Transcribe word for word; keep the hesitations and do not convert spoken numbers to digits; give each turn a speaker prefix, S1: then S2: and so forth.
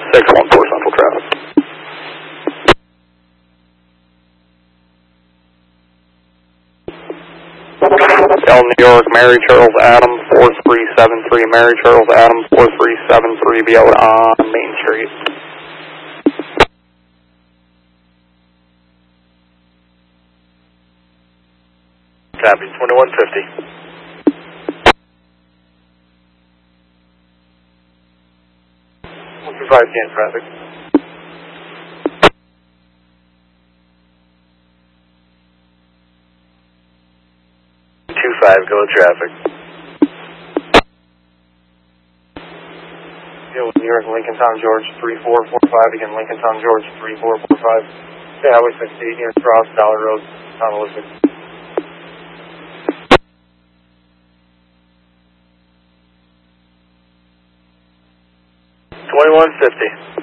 S1: six one four Central traffic. L New York, Mary Charles Adams, four three seven three, Mary Charles Adams, four three seven three, be out on Main Street.
S2: Copy, twenty-one fifty. one two five can traffic. two five, go traffic. Yo, New York, Lincoln Town George, three four four five, again, Lincoln Town George, three four four five. Okay, Highway sixty-eight near Cross, Dollar Road, Town Elizabeth. twenty-one fifty.